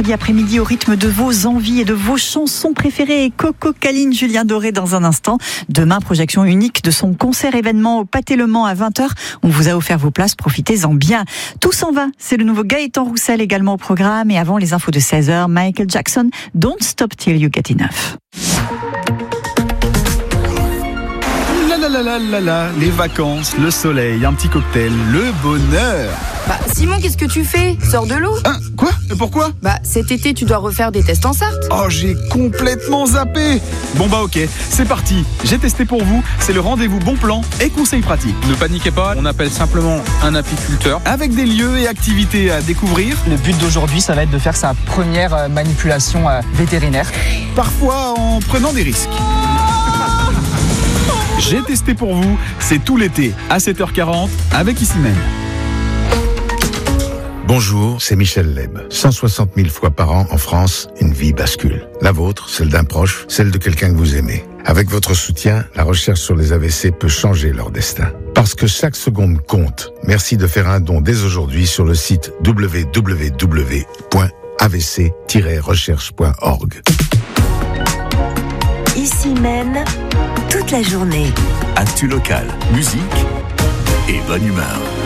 samedi après-midi au rythme de vos envies et de vos chansons préférées. Et Coco Caline, Julien Doré dans un instant. Demain, projection unique de son concert événement au Pâté Le Mans à 20h. On vous a offert vos places, profitez-en bien. Tout s'en va, c'est le nouveau Gaëtan Roussel également au programme. Et avant les infos de 16h, Michael Jackson, Don't Stop Till You Get Enough. Les vacances, le soleil, un petit cocktail, le bonheur. Simon, qu'est-ce que tu fais? Sors de l'eau. Hein? Quoi? Pourquoi? Cet été, tu dois refaire des tests en Sarthe. Oh, j'ai complètement zappé. Bon ok, c'est parti. J'ai testé pour vous, c'est le rendez-vous bon plan et conseils pratiques. Ne paniquez pas, on appelle simplement un apiculteur. Avec des lieux et activités à découvrir. Le but d'aujourd'hui, ça va être de faire sa première manipulation vétérinaire. Parfois en prenant des risques. J'ai testé pour vous, c'est tout l'été à 7h40 avec Issimène. Bonjour, c'est Michel Leb. 160 000 fois par an en France, une vie bascule. La vôtre, celle d'un proche, celle de quelqu'un que vous aimez. Avec votre soutien, la recherche sur les AVC peut changer leur destin. Parce que chaque seconde compte. Merci de faire un don dès aujourd'hui sur le site www.avc-recherche.org. Issimène, toute la journée. Actu local, musique et bonne humeur.